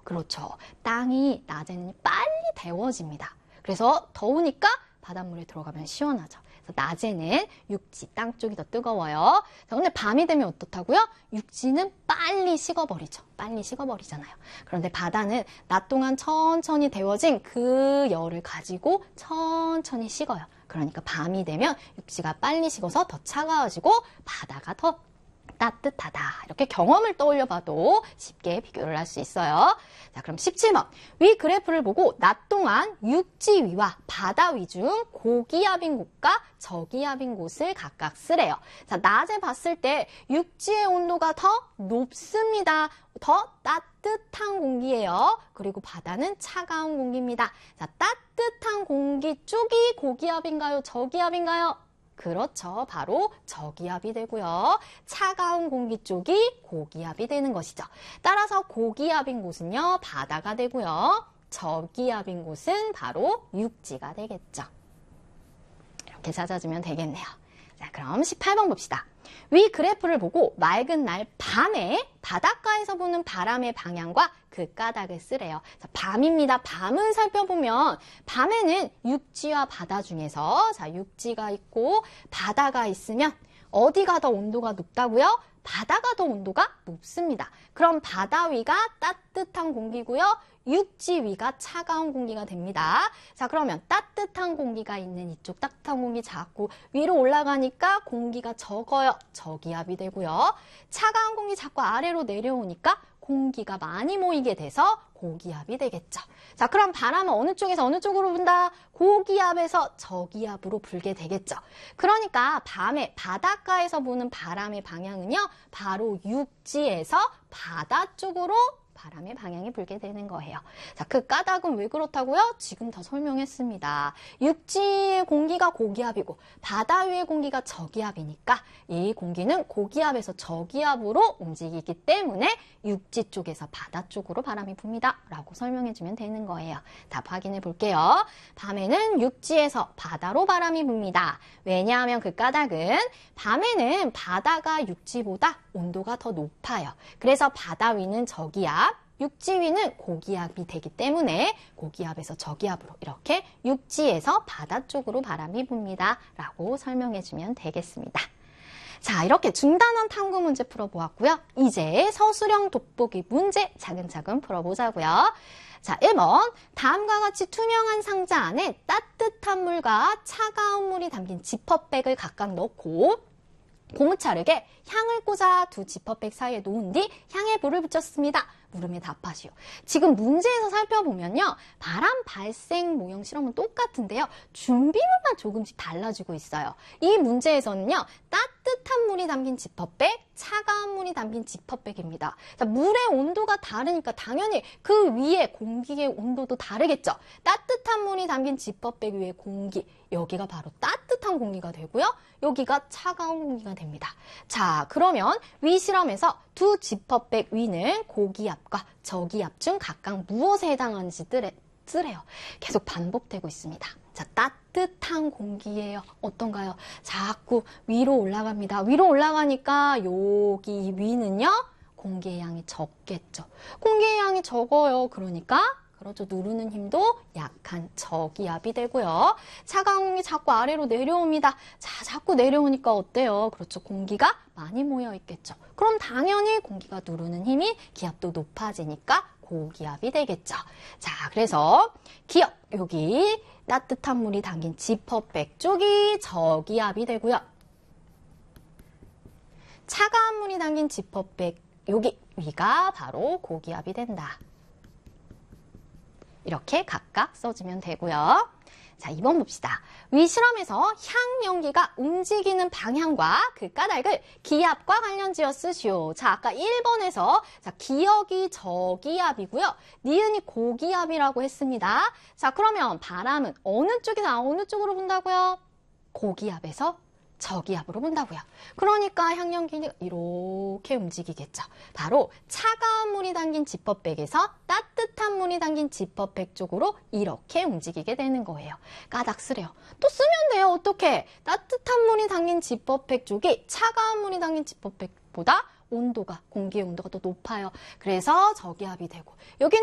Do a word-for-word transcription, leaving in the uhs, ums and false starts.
그렇죠. 땅이 낮에는 빨리 데워집니다. 그래서 더우니까 바닷물에 들어가면 시원하죠. 그래서 낮에는 육지, 땅 쪽이 더 뜨거워요. 자, 근데 밤이 되면 어떻다고요? 육지는 빨리 식어버리죠. 빨리 식어버리잖아요. 그런데 바다는 낮 동안 천천히 데워진 그 열을 가지고 천천히 식어요. 그러니까 밤이 되면 육지가 빨리 식어서 더 차가워지고 바다가 더 따뜻하다. 이렇게 경험을 떠올려 봐도 쉽게 비교를 할 수 있어요. 자, 그럼 십칠 번. 위 그래프를 보고 낮 동안 육지 위와 바다 위 중 고기압인 곳과 저기압인 곳을 각각 쓰래요. 자, 낮에 봤을 때 육지의 온도가 더 높습니다. 더 따뜻한 공기예요. 그리고 바다는 차가운 공기입니다. 자, 따뜻한 공기 쪽이 고기압인가요? 저기압인가요? 그렇죠. 바로 저기압이 되고요. 차가운 공기 쪽이 고기압이 되는 것이죠. 따라서 고기압인 곳은요, 바다가 되고요. 저기압인 곳은 바로 육지가 되겠죠. 이렇게 찾아주면 되겠네요. 자, 그럼 십팔 번 봅시다. 위 그래프를 보고 맑은 날 밤에 바닷가에서 부는 바람의 방향과 그 까닭을 쓰래요. 자, 밤입니다. 밤을 살펴보면 밤에는 육지와 바다 중에서 자, 육지가 있고 바다가 있으면 어디가 더 온도가 높다고요? 바다가 더 온도가 높습니다. 그럼 바다 위가 따뜻한 공기고요. 육지 위가 차가운 공기가 됩니다. 자, 그러면 따뜻한 공기가 있는 이쪽 따뜻한 공기 자꾸 위로 올라가니까 공기가 적어요. 저기압이 되고요. 차가운 공기 자꾸 아래로 내려오니까 공기가 많이 모이게 돼서 고기압이 되겠죠. 자, 그럼 바람은 어느 쪽에서 어느 쪽으로 분다? 고기압에서 저기압으로 불게 되겠죠. 그러니까 밤에 바닷가에서 부는 바람의 방향은요, 바로 육지에서 바다 쪽으로 바람의 방향이 불게 되는 거예요. 자, 그 까닭은 왜 그렇다고요? 지금 다 설명했습니다. 육지의 공기가 고기압이고 바다 위의 공기가 저기압이니까 이 공기는 고기압에서 저기압으로 움직이기 때문에 육지 쪽에서 바다 쪽으로 바람이 붑니다. 라고 설명해주면 되는 거예요. 답 확인해 볼게요. 밤에는 육지에서 바다로 바람이 붑니다. 왜냐하면 그 까닭은 밤에는 바다가 육지보다 온도가 더 높아요. 그래서 바다 위는 저기압, 육지 위는 고기압이 되기 때문에 고기압에서 저기압으로 이렇게 육지에서 바다 쪽으로 바람이 붑니다. 라고 설명해주면 되겠습니다. 자, 이렇게 중단원 탐구 문제 풀어보았고요. 이제 서술형 돋보기 문제 차근차근 풀어보자고요. 자, 일 번. 다음과 같이 투명한 상자 안에 따뜻한 물과 차가운 물이 담긴 지퍼백을 각각 넣고 고무차르게 향을 꽂아 두 지퍼백 사이에 놓은 뒤 향에 불을 붙였습니다. 물음에 답하시오. 지금 문제에서 살펴보면요. 바람 발생 모형 실험은 똑같은데요. 준비물만 조금씩 달라지고 있어요. 이 문제에서는요. 따뜻한 물이 담긴 지퍼백, 차가운 물이 담긴 지퍼백입니다. 자, 물의 온도가 다르니까 당연히 그 위에 공기의 온도도 다르겠죠. 따뜻한 물이 담긴 지퍼백 위에 공기, 여기가 바로 따뜻한 공기가 되고요. 여기가 차가운 공기가 됩니다. 자, 그러면 위 실험에서 두 지퍼백 위는 고기압과 저기압 중 각각 무엇에 해당하는지 뜨래요. 계속 반복되고 있습니다. 자, 따뜻한 공기예요. 어떤가요? 자꾸 위로 올라갑니다. 위로 올라가니까 여기 위는요, 공기의 양이 적겠죠. 공기의 양이 적어요. 그러니까 그렇죠. 누르는 힘도 약한 저기압이 되고요. 차가운 공기 자꾸 아래로 내려옵니다. 자, 자꾸 내려오니까 어때요? 그렇죠. 공기가 많이 모여 있겠죠. 그럼 당연히 공기가 누르는 힘이 기압도 높아지니까 고기압이 되겠죠. 자, 그래서 기압, 여기 따뜻한 물이 담긴 지퍼백 쪽이 저기압이 되고요. 차가운 물이 담긴 지퍼백, 여기 위가 바로 고기압이 된다. 이렇게 각각 써주면 되고요. 자, 이 번 봅시다. 위 실험에서 향 연기가 움직이는 방향과 그 까닭을 기압과 관련지어 쓰시오. 자, 아까 일 번에서 자, 기역이 저기압이고요. 니은이 고기압이라고 했습니다. 자, 그러면 바람은 어느 쪽에서 어느 쪽으로 분다고요? 고기압에서 저기압으로 본다고요. 그러니까 향연기가 이렇게 움직이겠죠. 바로 차가운 물이 담긴 지퍼백에서 따뜻한 물이 담긴 지퍼백 쪽으로 이렇게 움직이게 되는 거예요. 까닭 쓰래요. 또 쓰면 돼요. 어떻게? 따뜻한 물이 담긴 지퍼백 쪽이 차가운 물이 담긴 지퍼백보다 온도가, 공기의 온도가 더 높아요. 그래서 저기압이 되고 여기는